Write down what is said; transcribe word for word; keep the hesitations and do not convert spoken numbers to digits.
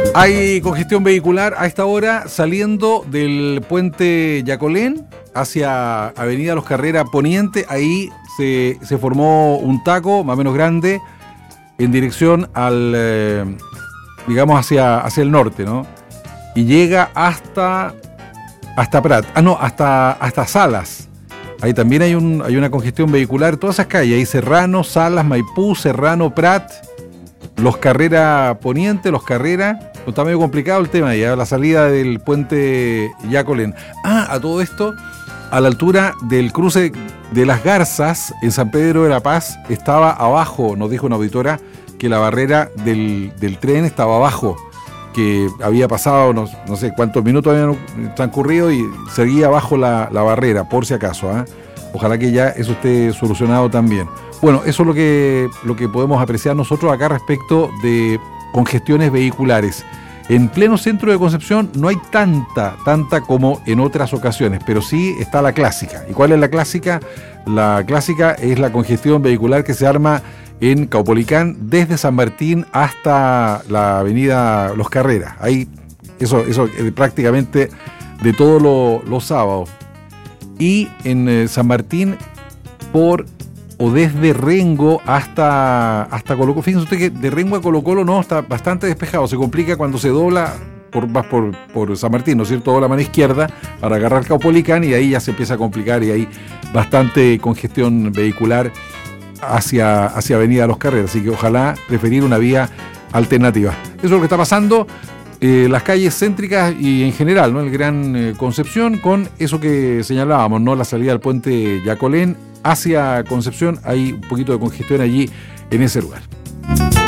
Hay congestión vehicular a esta hora saliendo del puente Yacolén hacia Avenida Los Carrera Poniente. Ahí se, se formó un taco más o menos grande en dirección al, eh, digamos, hacia, hacia el norte, ¿no? Y llega hasta, hasta Prat, ah no, hasta, hasta Salas. Ahí también hay, un, hay una congestión vehicular, todas esas calles, ahí Serrano, Salas, Maipú, Serrano, Prat, Los Carrera Poniente, Los Carrera. Está medio complicado el tema ya, la salida del puente Yacolén. Ah, a todo esto, a la altura del cruce de Las Garzas, en San Pedro de la Paz, estaba abajo, nos dijo una auditora, que la barrera del, del tren estaba abajo, que había pasado no, no sé cuántos minutos habían transcurrido y seguía abajo la, la barrera, por si acaso. ¿eh? Ojalá que ya eso esté solucionado también. Bueno, eso es lo que, lo que podemos apreciar nosotros acá respecto de congestiones vehiculares. En pleno centro de Concepción no hay tanta, tanta como en otras ocasiones, pero sí está la clásica. ¿Y cuál es la clásica? La clásica es la congestión vehicular que se arma en Caupolicán desde San Martín hasta la avenida Los Carreras. Ahí, eso, eso es prácticamente de todos lo, los sábados. Y en eh, San Martín por o desde Rengo hasta, hasta Colo Colo. Fíjense usted que de Rengo a Colo Colo no, está bastante despejado. Se complica cuando se dobla por, vas por, por San Martín, ¿no es cierto? Dobla la mano izquierda para agarrar Caupolicán y ahí ya se empieza a complicar y hay bastante congestión vehicular hacia, hacia Avenida Los Carreras. Así que ojalá preferir una vía alternativa. Eso es lo que está pasando. Eh, las calles céntricas y en general, ¿no? El Gran eh, Concepción, con eso que señalábamos, ¿no? La salida del puente Yacolén hacia Concepción, hay un poquito de congestión allí en ese lugar.